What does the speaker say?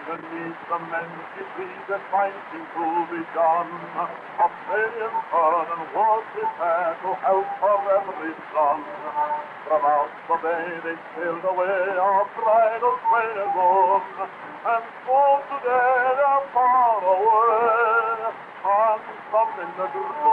Beneath the many trees that might seem to be done, Australian fern and was prepared to help her every son. From out the bay they sailed away, our bridal train is on, and so today they're far away, and some in the